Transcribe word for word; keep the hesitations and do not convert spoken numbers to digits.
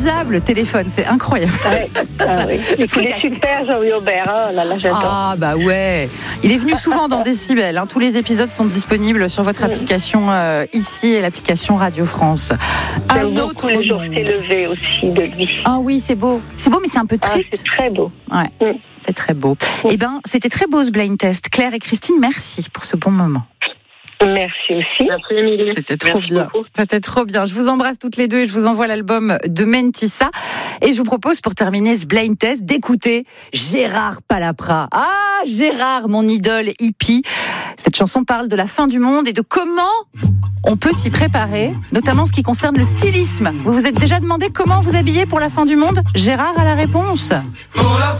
inusable, le téléphone, c'est incroyable. Ouais. Ah, oui. Il est super, Jean-Louis Aubert. Hein. Oh là, là, j'adore. Ah bah ouais. Il est venu souvent dans Décibel. Hein. Tous les épisodes sont disponibles sur votre application euh, ici et l'application Radio France. J'aime un autre le jour s'est levé aussi de lui. Ah oui, c'est beau. C'est beau, mais c'est un peu triste. Ah, c'est très beau. Ouais, mm. c'est très beau. Mm. Eh ben, c'était très beau ce blind test. Claire et Christine, merci pour ce bon moment. Merci aussi. Merci Émilie. C'était trop Merci bien. beaucoup. C'était trop bien. Je vous embrasse toutes les deux et je vous envoie l'album de Mentissa. Et je vous propose pour terminer ce blind test d'écouter Gérard Palapra. Ah, Gérard, mon idole hippie. Cette chanson parle de la fin du monde et de comment on peut s'y préparer, notamment en ce qui concerne le stylisme. Vous vous êtes déjà demandé comment vous habiller pour la fin du monde ? Gérard a la réponse. Pour la